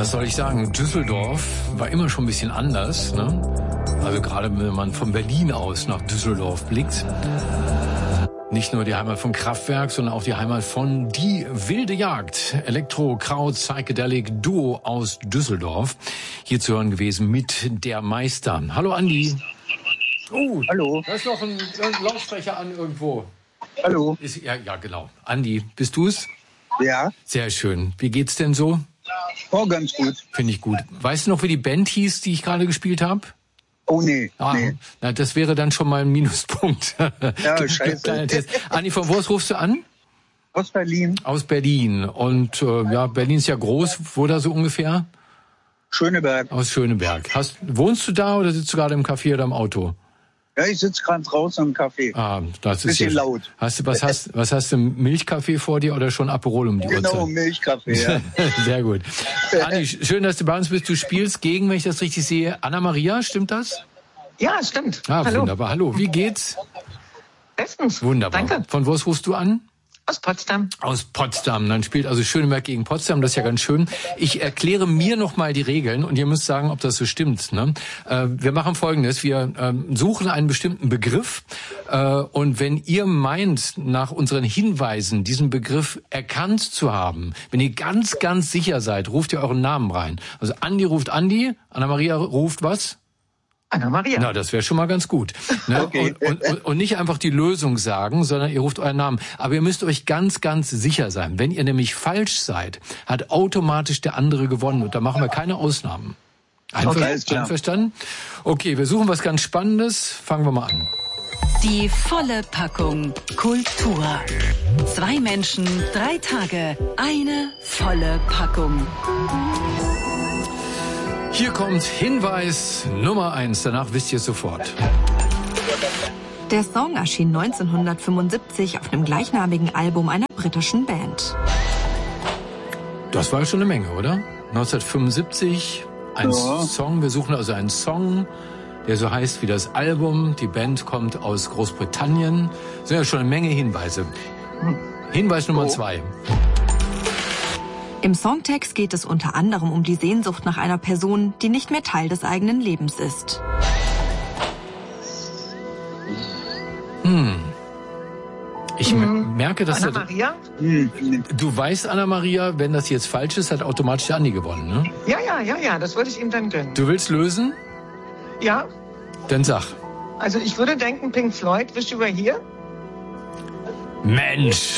Was soll ich sagen? Düsseldorf war immer schon ein bisschen anders, ne? Also gerade wenn man von Berlin aus nach Düsseldorf blickt. Nicht nur die Heimat von Kraftwerk, sondern auch die Heimat von Die wilde Jagd. Elektro, Kraut, Psychedelic Duo aus Düsseldorf. Hier zu hören gewesen mit Der Meister. Hallo Andi. Oh, hallo. Da ist noch ein Lautsprecher an irgendwo. Hallo. Ja, genau. Andi, bist du's? Ja. Sehr schön. Wie geht's denn so? Oh, ganz gut. Finde ich gut. Weißt du noch, wie die Band hieß, die ich gerade gespielt habe? Oh, nee. Nee. Na, das wäre dann schon mal ein Minuspunkt. Ja, scheiße. Andi, von wo rufst du an? Aus Berlin. Aus Berlin. Und Berlin ist ja groß. Wo da so ungefähr? Schöneberg. Aus Schöneberg. Wohnst du da oder sitzt du gerade im Café oder im Auto? Ja, ich sitze gerade draußen im Café. Das ist bisschen laut. Was hast du, Milchkaffee vor dir oder schon Aperol um die Uhrzeit? Genau, Milchkaffee, ja. Sehr gut. Andi, schön, dass du bei uns bist. Du spielst gegen, wenn ich das richtig sehe, Anna-Maria, stimmt das? Ja, stimmt. Hallo. Wunderbar. Hallo, wie geht's? Bestens. Wunderbar. Danke. Von wo rufst du an? Aus Potsdam. Aus Potsdam. Dann spielt also Schöneberg gegen Potsdam. Das ist ja ganz schön. Ich erkläre mir noch mal die Regeln und ihr müsst sagen, ob das so stimmt. Ne? Wir machen Folgendes. Wir suchen einen bestimmten Begriff und wenn ihr meint, nach unseren Hinweisen diesen Begriff erkannt zu haben, wenn ihr ganz, ganz sicher seid, ruft ihr euren Namen rein. Also Andi ruft Andi, Anna-Maria ruft was? Anna-Maria. Na, das wäre schon mal ganz gut. Ne? Okay. Und nicht einfach die Lösung sagen, sondern ihr ruft euren Namen. Aber ihr müsst euch ganz, ganz sicher sein. Wenn ihr nämlich falsch seid, hat automatisch der andere gewonnen. Und da machen wir keine Ausnahmen. Einverstanden? Okay, wir suchen was ganz Spannendes. Fangen wir mal an. Die volle Packung Kultur. 2 Menschen, 3 Tage, eine volle Packung. Hier kommt Hinweis Nummer 1. Danach wisst ihr es sofort. Der Song erschien 1975 auf dem gleichnamigen Album einer britischen Band. Das war schon eine Menge, oder? 1975, ein Song. Wir suchen also einen Song, der so heißt wie das Album. Die Band kommt aus Großbritannien. Das sind ja schon eine Menge Hinweise. Hinweis Nummer 2. Im Songtext geht es unter anderem um die Sehnsucht nach einer Person, die nicht mehr Teil des eigenen Lebens ist. Ich merke, dass Anna-Maria? Du weißt, Anna-Maria, wenn das jetzt falsch ist, hat automatisch Andi gewonnen, ne? Ja, das würde ich ihm dann gönnen. Du willst lösen? Ja. Dann sag. Also ich würde denken, Pink Floyd, Wish You Were Here. Mensch!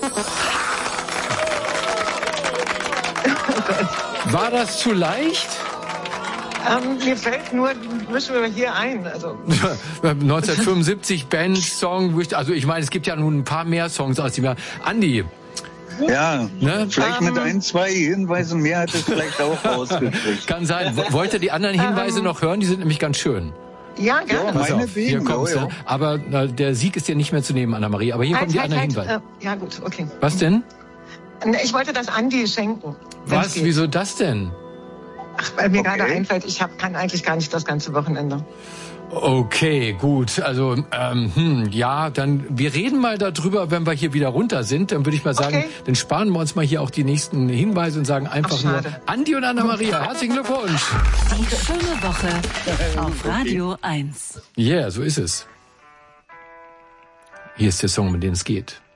War das zu leicht? Mir fällt nur Wish You Were Here ein. Also 1975 Band Song. Also ich meine, es gibt ja nun ein paar mehr Songs aus dem Jahr. Andi. Ja, ne? Vielleicht mit 1, 2 Hinweisen mehr hat es vielleicht auch rausgekriegt. Kann sein. Wollt ihr die anderen Hinweise noch hören? Die sind nämlich ganz schön. Ja, gerne. Pass auf, hier kommt's. Ja. Aber der Sieg ist ja nicht mehr zu nehmen, Anna-Maria. Aber hier kommen die anderen Hinweise. Ja gut, okay. Was denn? Ich wollte das Andi schenken. Was? Wieso das denn? Ach, weil mir gerade einfällt, ich kann eigentlich gar nicht das ganze Wochenende. Okay, gut. Also, dann wir reden mal darüber, wenn wir hier wieder runter sind. Dann würde ich mal sagen, dann sparen wir uns mal hier auch die nächsten Hinweise und sagen einfach nur Andi und Anna-Maria. Herzlichen Glückwunsch. Die schöne Woche auf Radio 1. Ja, so ist es. Hier ist der Song, um den es geht.